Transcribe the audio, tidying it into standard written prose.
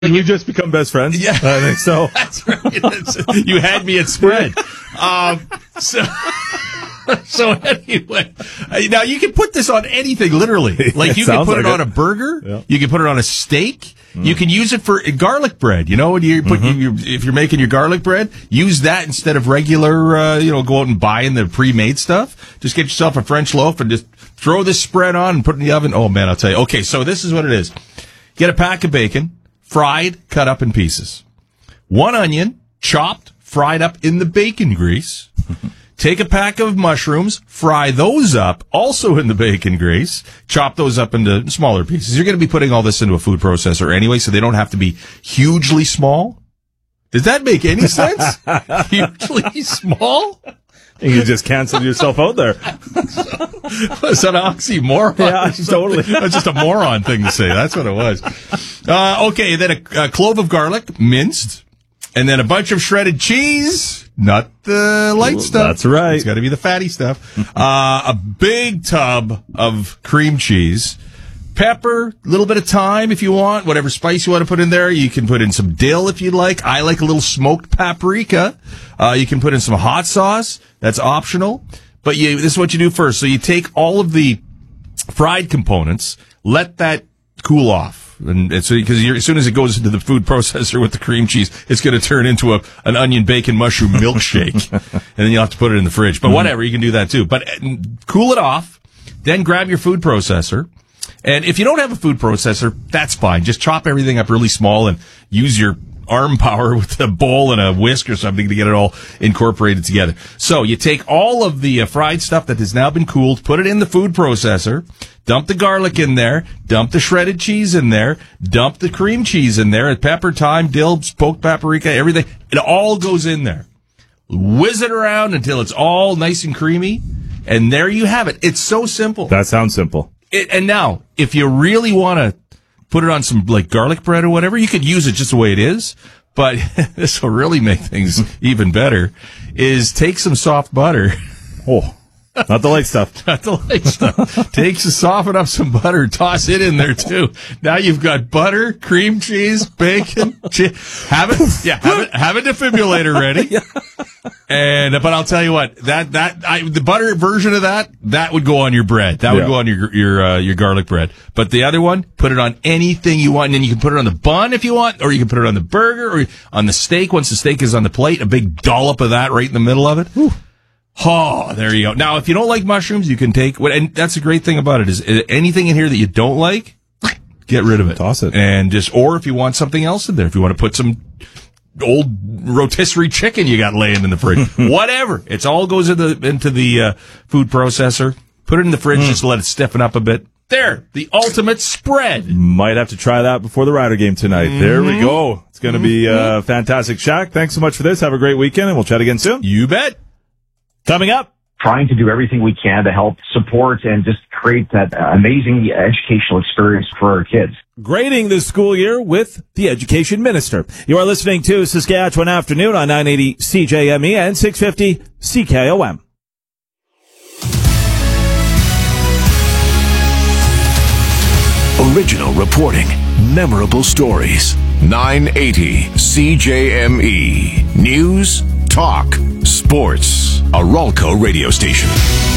Did we just become best friends? Yeah. I think so. That's right. You had me at spread. So anyway, now you can put this on anything, literally. Like you can put it on a burger. Yeah. You can put it on a steak. You can use it for garlic bread. You know, when you put if you're making your garlic bread, use that instead of regular. Go out and buying the pre-made stuff. Just get yourself a French loaf and just throw this spread on and put it in the oven. Oh man, I'll tell you. Okay, so this is what it is. Get a pack of bacon. Fried, cut up in pieces. 1 onion, chopped, fried up in the bacon grease. Take a pack of mushrooms, fry those up, also in the bacon grease. Chop those up into smaller pieces. You're going to be putting all this into a food processor anyway, so they don't have to be hugely small. Does that make any sense? Hugely small? You just canceled yourself out there. Was that an oxymoron? Yeah, totally. That's just a moron thing to say. That's what it was. Okay, then a clove of garlic, minced, and then a bunch of shredded cheese, not the light stuff. That's right. It's got to be the fatty stuff. A big tub of cream cheese. Pepper, a little bit of thyme if you want, whatever spice you want to put in there. You can put in some dill if you'd like. I like a little smoked paprika. You can put in some hot sauce. That's optional. But this is what you do first. So you take all of the fried components, let that cool off. And it's because as soon as it goes into the food processor with the cream cheese, it's going to turn into an onion, bacon, mushroom milkshake. And then you'll have to put it in the fridge. But whatever, you can do that too. But cool it off. Then grab your food processor. And if you don't have a food processor, that's fine. Just chop everything up really small and use your arm power with a bowl and a whisk or something to get it all incorporated together. So you take all of the fried stuff that has now been cooled, put it in the food processor, dump the garlic in there, dump the shredded cheese in there, dump the cream cheese in there, pepper, thyme, dill, smoked paprika, everything. It all goes in there. Whiz it around until it's all nice and creamy. And there you have it. It's so simple. That sounds simple. And now, if you really want to put it on some like garlic bread or whatever, you could use it just the way it is. But this will really make things even better. Is take some soft butter. Oh, not the light stuff. Not the light stuff. Soften up some butter. Toss it in there too. Now you've got butter, cream cheese, bacon. Have a defibrillator ready. Yeah. But I'll tell you what, the butter version of that would go on your bread. That would go on your garlic bread. But the other one, put it on anything you want, and then you can put it on the bun if you want, or you can put it on the burger, or on the steak. Once the steak is on the plate, a big dollop of that right in the middle of it. Whew. Oh, there you go. Now, if you don't like mushrooms, you can take, and that's the great thing about it, is anything in here that you don't like, get rid of it. Toss it. And or if you want something else in there, if you want to put some old rotisserie chicken you got laying in the fridge, whatever. It all goes into the food processor. Put it in the fridge just to let it stiffen up a bit. There, the ultimate spread. Might have to try that before the Rider game tonight. There we go. It's going to be fantastic. Shaq, thanks so much for this. Have a great weekend, and we'll chat again soon. You bet. Coming up. Trying to do everything we can to help support and just create that amazing educational experience for our kids. Grading this school year with the Education Minister. You are listening to Saskatchewan Afternoon on 980 CJME and 650 CKOM. Original reporting, memorable stories. 980 CJME. News, talk, sports. A Ralco radio station.